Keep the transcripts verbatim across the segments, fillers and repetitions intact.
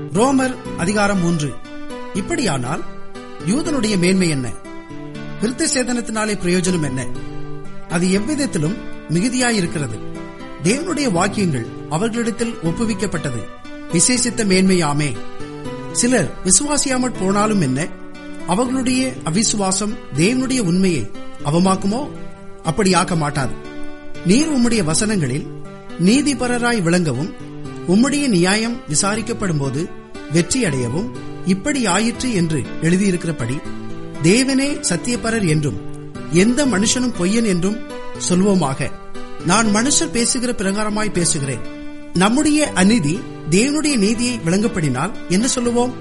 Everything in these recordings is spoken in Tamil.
ரோமர் அதிகாரம் மூன்று. இப்படியானால் யூதனுடைய மேன்மை என்ன? விருத்த சேதனத்தினாலே பிரயோஜனம் என்ன? அது எவ்விதத்திலும் மிகுதியாயிருக்கிறது. தேவனுடைய வாக்கியங்கள் அவர்களிடத்தில் ஒப்புவிக்கப்பட்டது விசேஷித்த மேன்மையாமே. சிலர் விசுவாசியாமற் போனாலும் என்ன, அவர்களுடைய அவிசுவாசம் தேவனுடைய உண்மையை அவமாக்குமோ? அப்படியாக்க மாட்டாது. நீர் உம்முடைய வசனங்களில் நீதிபரராய் விளங்கவும் உம்முடைய நியாயம் விசாரிக்கப்படும் போது வெற்றியடையவும் இப்படி ஆயிற்று என்று எழுதியிருக்கிறபடி தேவனே சத்தியப்பரர் என்றும் எந்த மனுஷனும் பொய்யன் என்றும் சொல்வோமாக. நான் மனுஷர் பேசுகிற பிரகாரமாய் பேசுகிறேன். நம்முடைய அநீதி தேவனுடைய நீதியை விளங்கப்படினால் என்ன சொல்லுவோம்?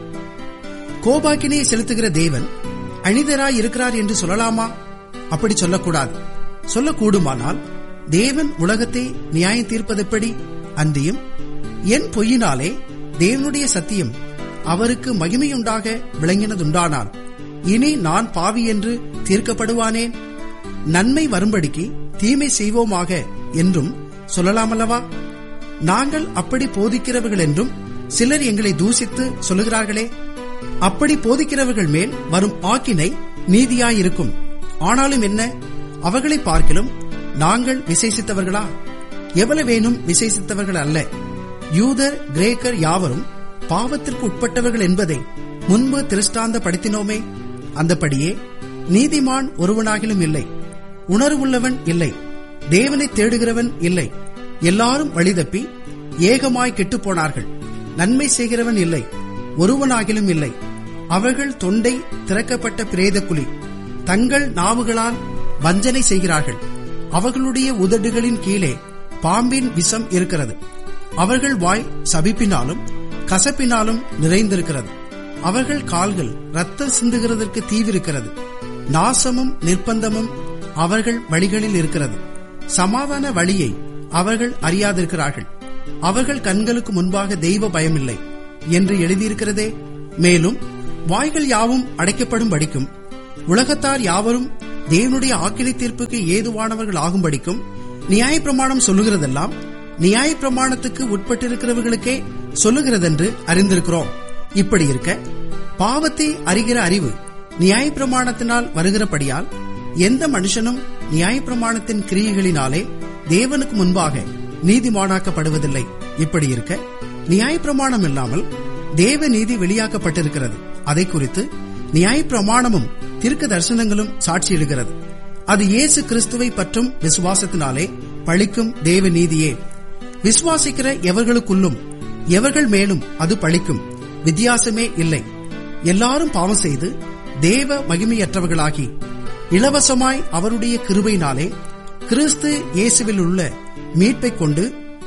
கோபாக்கினை செலுத்துகிற தேவன் அநீதராய் இருக்கிறார் என்று சொல்லலாமா? அப்படி சொல்லக்கூடாது. சொல்லக்கூடுமானால் தேவன் உலகத்தை நியாயம் தீர்ப்பதெப்படி? அன்றியும் என் பொய்யினாலே தேவனுடைய சத்தியம் அவருக்கு மகிமையுண்டாக விளங்கினதுண்டானால் இனி நான் பாவி என்று தீர்க்கப்படுவானேன்? நன்மை வரும்படிக்கு தீமை செய்வோமாக என்றும் சொல்லலாமல்லவா? நாங்கள் அப்படி போதிக்கிறவர்கள் என்றும் சிலர் எங்களை தூசித்து சொல்லுகிறார்களே. அப்படி போதிக்கிறவர்கள் மேல் வரும் ஆக்கினை நீதியாயிருக்கும். ஆனாலும் என்ன, அவர்களை பார்க்கிலும் நாங்கள் விசேஷித்தவர்களா? எவ்வளவேனும் விசேஷித்தவர்கள் அல்ல. யூதர் கிரேக்கர் யாவரும் பாவத்திற்கு உட்பட்டவர்கள் என்பதை முன்பு திருஷ்டாந்த படுத்தினோமே. அந்தபடியே நீதிமான் ஒருவனாகிலும் இல்லை, உணர்வுள்ளவன் இல்லை, தேவனை தேடுகிறவன் இல்லை. எல்லாரும் வழிதப்பி ஏகமாய் கெட்டுப் போனார்கள். நன்மை செய்கிறவன் இல்லை, ஒருவனாகிலும் இல்லை. அவர்கள் தொண்டை திறக்கப்பட்ட பிரேத குழி, தங்கள் நாவுகளால் வஞ்சனை செய்கிறார்கள். அவர்களுடைய உதடுகளின் கீழே பாம்பின் விஷம் இருக்கிறது. அவர்கள் வாய் சபிப்பினாலும் கசப்பினாலும் நிறைந்திருக்கிறது. அவர்கள் கால்கள் ரத்தம் சிந்துகிறதற்கு தீவிருக்கிறது. நாசமும் நிர்பந்தமும் அவர்கள் வழிகளில் இருக்கிறது. சமாதான வழியை அவர்கள் அறியாதிருக்கிறார்கள். அவர்கள் கண்களுக்கு முன்பாக தெய்வ பயமில்லை என்று எழுதியிருக்கிறதே. மேலும் வாய்கள் யாவும் அடைக்கப்படும் படிக்கும், உலகத்தார் யாவரும் தேவனுடைய ஆக்கினை தீர்ப்புக்கு ஏதுவானவர்கள் ஆகும்படிக்கும் நியாயப்பிரமாணம் சொல்லுகிறதெல்லாம் நியாயப்பிரமாணத்துக்கு உட்பட்டிருக்கிறவர்களுக்கே சொல்லுகிறதென்று அறிந்திருக்கிறோம். இப்படி இருக்க பாவத்தை அறிகிற அறிவு நியாயப்பிரமாணத்தினால் வருகிறபடியால் எந்த மனுஷனும் நியாயப்பிரமாணத்தின் கிரியைகளினாலே தேவனுக்கு முன்பாக நீதிமானாக்கப்படுவதில்லை. இப்படி இருக்க நியாயப்பிரமாணம் இல்லாமல் தேவ நீதி வெளியாக்கப்பட்டிருக்கிறது. அதை குறித்து நியாயப்பிரமாணமும் தீர்க்க தரிசனங்களும் சாட்சியிடுகிறது. அது இயேசு கிறிஸ்துவை பற்றும் விசுவாசத்தினாலே பழிக்கும் தேவ நீதியே. விசுவாசிக்கிற எவர்களுக்குள்ளும் எவர்கள் மேலும் அது பழிக்கும் வித்தியாசமே இல்லை. எல்லாரும் பாவம் செய்து தேவ மகிமையற்றவர்களாகி இலவசமாய் அவருடைய கிருபையினாலே கிறிஸ்து இயேசுவில் உள்ள மீட்பை கொண்டு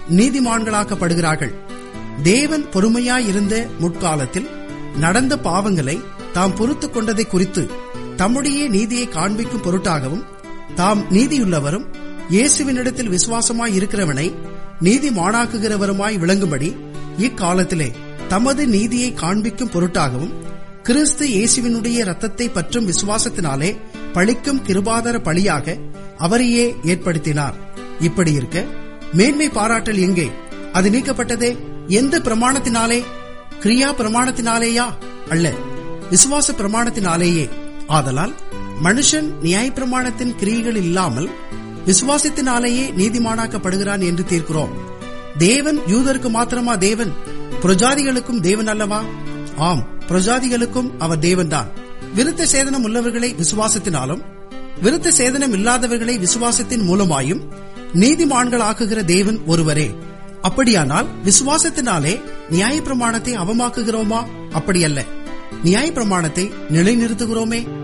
நீதிமான்களாக்கப்படுகிறார்கள். தேவன் பொறுமையாயிருந்த முற்காலத்தில் நடந்த பாவங்களை தாம் பொறுத்து கொண்டதை குறித்து தம்முடைய நீதியை காண்பிக்கும் பொருட்டாகவும் தாம் நீதியுள்ளவரும் இயேசுவினிடத்தில் விசுவாசமாய் இருக்கிறவனை நீதிமானாக்குகிறவருமாய் விளங்கும்படி இக்காலத்திலே தமது நீதியை காண்பிக்கும் பொருட்டாகவும் கிறிஸ்து இயேசுவினுடைய இரத்தத்தை பற்றும் விசுவாசத்தினாலே பழிக்கும் கிருபாதார பலியாக அவரையே ஏற்படுத்தினார். இப்படி இருக்க மேன்மை பாராட்டல் எங்கே? அது நீக்கப்பட்டதே. எந்த பிரமாணத்தினாலே? கிரியா பிரமாணத்தினாலேயா? அல்ல, விசுவாச பிரமாணத்தினாலேயே. ஆதலால் மனுஷன் நியாயப்பிரமாணத்தின் கிரியைகள் இல்லாமல் விசுவாசத்தினாலேயே நீதிமானாக்கப்படுகிறான் என்று தீர்க்கிறோம். தேவன் யூதருக்கு மாத்திரமா தேவன்? பிரஜாதிகளுக்கும் தேவன் அல்லவா? ஆம், பிரஜாதிகளுக்கும் அவர் தேவன்தான். விருத்த சேதனம் உள்ளவர்களை விசுவாசத்தினாலும் விருத்த சேதனம் இல்லாதவர்களை விசுவாசத்தின் மூலமாயும் நீதிமான்களாக்குகிற தேவன் ஒருவரே. அப்படியானால் விசுவாசத்தினாலே நியாயப்பிரமாணத்தை அவமாக்குகிறோமா? அப்படியல்ல, நியாயப்பிரமாணத்தை நிலைநிறுத்துகிறோமே.